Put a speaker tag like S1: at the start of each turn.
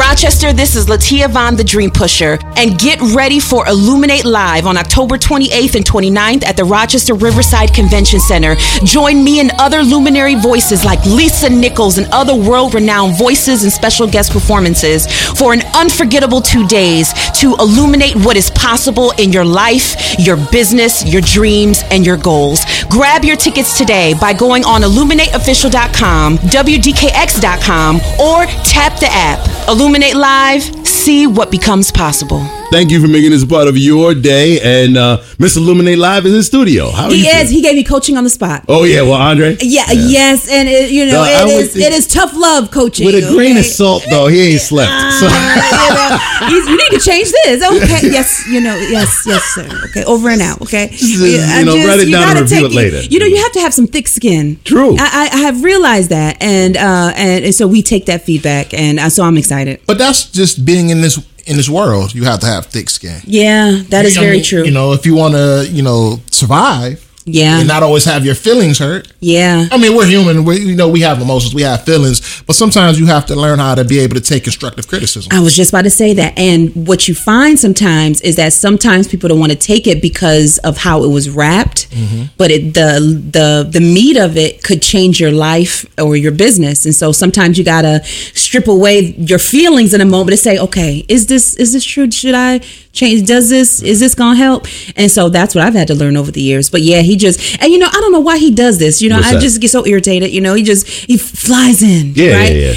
S1: Rochester, this is Latia Vaughn, the Dream Pusher, and get ready for Illuminate Live on October 28th and 29th at the Rochester Riverside Convention Center. Join me and other luminary voices like Lisa Nichols and other world-renowned voices and special guest performances for an unforgettable 2 days to illuminate what is possible in your life, your business, your dreams, and your goals. Grab your tickets today by going on illuminateofficial.com, WDKX.com, or tap the app. Illuminate Live, see what becomes possible.
S2: Thank you for making this a part of your day. And Mr. Illuminate Live is in studio. How
S3: he is. He gave me coaching on the spot.
S2: Oh, yeah. Well, Andre?
S3: Yeah. Yes. And, it is tough love coaching.
S4: With a grain of salt, though, he ain't slept. So.
S3: You need to change this. Okay. Yes. Yes, sir. Okay. Over and out. Okay.
S2: Write it down and review it later.
S3: You have to have some thick skin.
S2: True.
S3: I have realized that. And so we take that feedback. And so I'm excited.
S4: But that's just being in this world. You have to have thick skin.
S3: Yeah, that is very true.
S4: If you want to, survive.
S3: Yeah.
S4: And not always have your feelings hurt.
S3: Yeah.
S4: I mean, we're human. We have emotions. We have feelings. But sometimes you have to learn how to be able to take constructive criticism.
S3: I was just about to say that. And what you find sometimes is that sometimes people don't want to take it because of how it was wrapped. Mm-hmm. But the meat of it could change your life or your business. And so sometimes you got to strip away your feelings in a moment to say, okay, is this true? Should I change? Is this going to help? And so that's what I've had to learn over the years. But yeah, I don't know why he does this. I just get so irritated. He flies in.
S2: Yeah,
S3: right?
S2: Yeah.